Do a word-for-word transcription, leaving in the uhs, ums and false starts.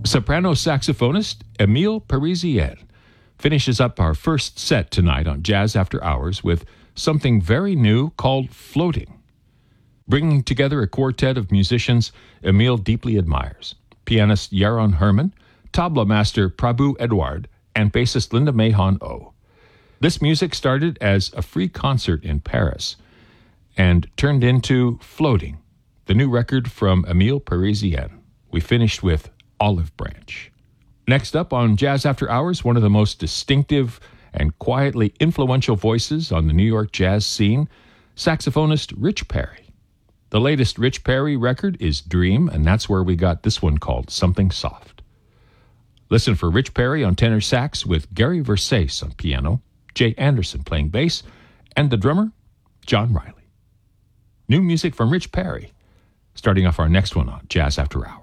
Soprano saxophonist Emile Parisien finishes up our first set tonight on Jazz After Hours with something very new called Floating. Bringing together a quartet of musicians Emile deeply admires, pianist Yaron Herman, tabla master Prabhu Edward, and bassist Linda Mahon O. This music started as a free concert in Paris and turned into Floating, the new record from Emile Parisien. We finished with Olive Branch. Next up on Jazz After Hours, one of the most distinctive and quietly influential voices on the New York jazz scene, saxophonist Rich Perry. The latest Rich Perry record is Dream, and that's where we got this one called Something Soft. Listen for Rich Perry on tenor sax with Gary Versace on piano, Jay Anderson playing bass, and the drummer, John Riley. New music from Rich Perry, starting off our next one on Jazz After Hours.